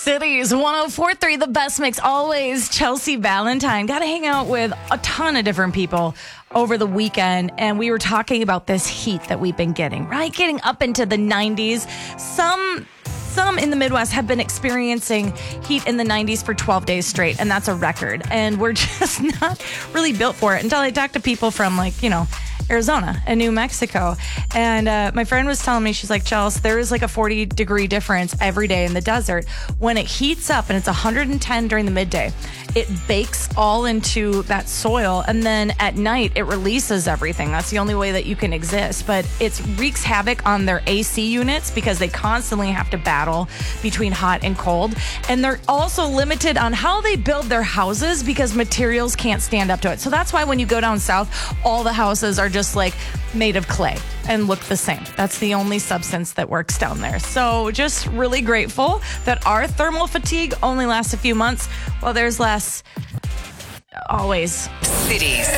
Cities 104.3, the best mix always. Chelsea Valentine. Got to hang out with a ton of different people over the weekend, and we were talking about this heat that we've been getting, right? Getting up into the 90s. Some in the Midwest have been experiencing heat in the 90s for 12 days straight, and that's a record. And we're just not really built for it until I talk to people from, Arizona and New Mexico. And my friend was telling me, she's like, Chelsea, there is like a 40-degree difference every day in the desert. When it heats up and it's 110 during the midday, it bakes all into that soil. And then at night, it releases everything. That's the only way that you can exist. But it wreaks havoc on their AC units because they constantly have to battle between hot and cold. And they're also limited on how they build their houses because materials can't stand up to it. So that's why when you go down south, all the houses are just like made of clay and look the same. That's the only substance that works down there. So just really grateful that our thermal fatigue only lasts a few months while there's less always. Cities.